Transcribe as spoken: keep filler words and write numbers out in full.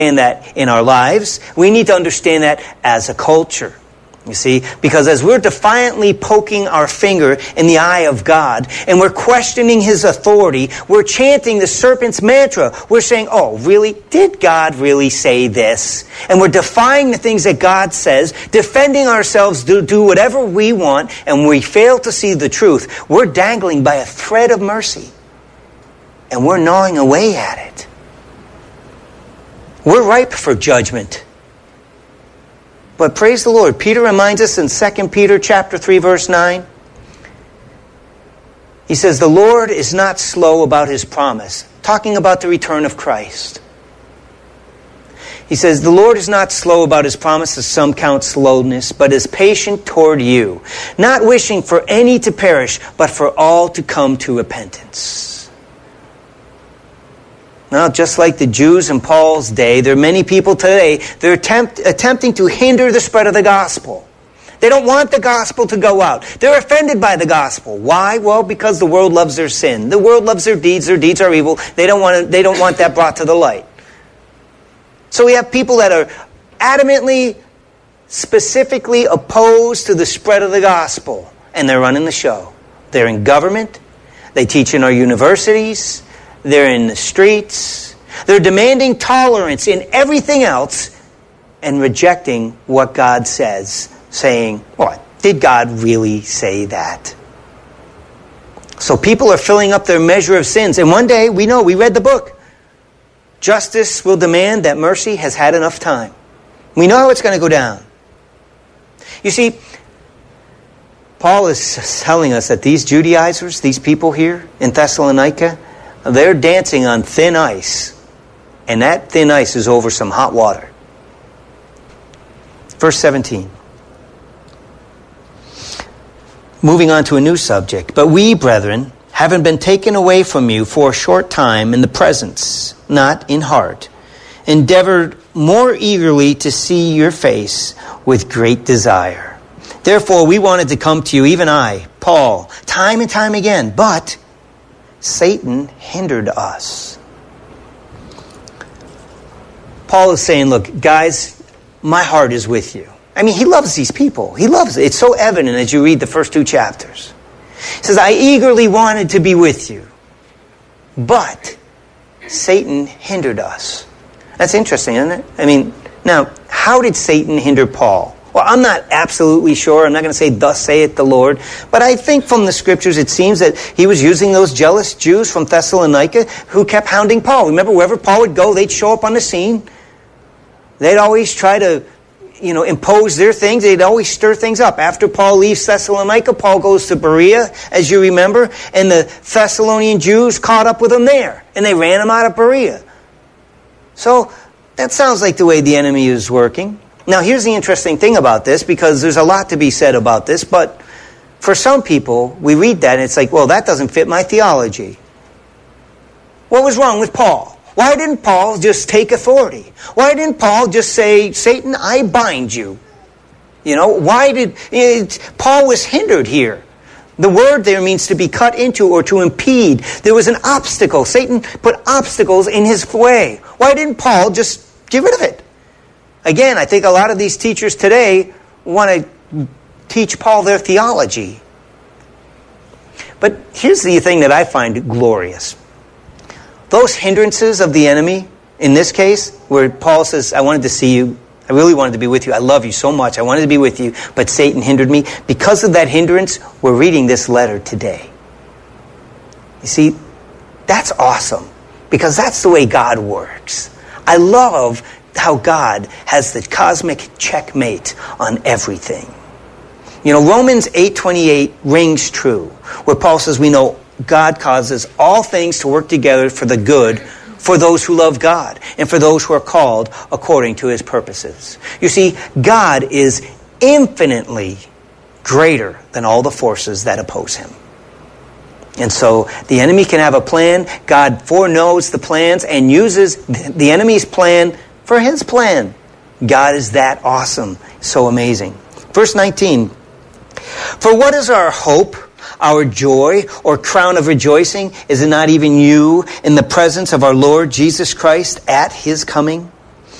understand that in our lives. We need to understand that as a culture. You see, because as we're defiantly poking our finger in the eye of God and we're questioning His authority, we're chanting the serpent's mantra. We're saying, oh, really? Did God really say this? And we're defying the things that God says, defending ourselves to do whatever we want, and we fail to see the truth. We're dangling by a thread of mercy, and we're gnawing away at it. We're ripe for judgment. But praise the Lord, Peter reminds us in Second Peter chapter three, verse nine. He says, the Lord is not slow about His promise. Talking about the return of Christ. He says, the Lord is not slow about His promise, as some count slowness, but is patient toward you, not wishing for any to perish, but for all to come to repentance. Now, just like the Jews in Paul's day, there are many people today, they're attempt, attempting to hinder the spread of the gospel. They don't want the gospel to go out. They're offended by the gospel. Why? Well, because the world loves their sin. The world loves their deeds. Their deeds are evil. They don't want to, they don't want that brought to the light. So we have people that are adamantly, specifically opposed to the spread of the gospel. And they're running the show. They're in government. They teach in our universities. They're in the streets. They're demanding tolerance in everything else and rejecting what God says, saying, what? Did God really say that? So people are filling up their measure of sins. And one day, we know, we read the book. Justice will demand that mercy has had enough time. We know how it's going to go down. You see, Paul is telling us that these Judaizers, these people here in Thessalonica, they're dancing on thin ice. And that thin ice is over some hot water. Verse seventeen. Moving on to a new subject. But we, brethren, having been taken away from you for a short time in the presence, not in heart, endeavored more eagerly to see your face with great desire. Therefore, we wanted to come to you, even I, Paul, time and time again, but Satan hindered us. Paul is saying, look, guys, my heart is with you. I mean, he loves these people. He loves it. It's so evident as you read the first two chapters. He says, I eagerly wanted to be with you, but Satan hindered us. That's interesting, isn't it? I mean, now, how did Satan hinder Paul? Well, I'm not absolutely sure. I'm not going to say, thus saith the Lord. But I think from the scriptures, it seems that he was using those jealous Jews from Thessalonica who kept hounding Paul. Remember, wherever Paul would go, they'd show up on the scene. They'd always try to, you know, impose their things. They'd always stir things up. After Paul leaves Thessalonica, Paul goes to Berea, as you remember. And the Thessalonian Jews caught up with him there. And they ran him out of Berea. So that sounds like the way the enemy is working. Now, here's the interesting thing about this, because there's a lot to be said about this, but for some people, we read that and it's like, well, that doesn't fit my theology. What was wrong with Paul? Why didn't Paul just take authority? Why didn't Paul just say, Satan, I bind you? You know, why did... It, Paul was hindered here. The word there means to be cut into or to impede. There was an obstacle. Satan put obstacles in his way. Why didn't Paul just get rid of it? Again, I think a lot of these teachers today want to teach Paul their theology. But here's the thing that I find glorious. Those hindrances of the enemy, in this case, where Paul says, I wanted to see you, I really wanted to be with you, I love you so much, I wanted to be with you, but Satan hindered me. Because of that hindrance, we're reading this letter today. You see, that's awesome, because that's the way God works. I love how God has the cosmic checkmate on everything. You know, Romans eight twenty-eight rings true, where Paul says we know God causes all things to work together for the good for those who love God and for those who are called according to His purposes. You see, God is infinitely greater than all the forces that oppose Him. And so the enemy can have a plan. God foreknows the plans and uses the enemy's plan for His plan. God is that awesome, so amazing. Verse nineteen, for what is our hope, our joy, or crown of rejoicing? Is it not even you in the presence of our Lord Jesus Christ at His coming?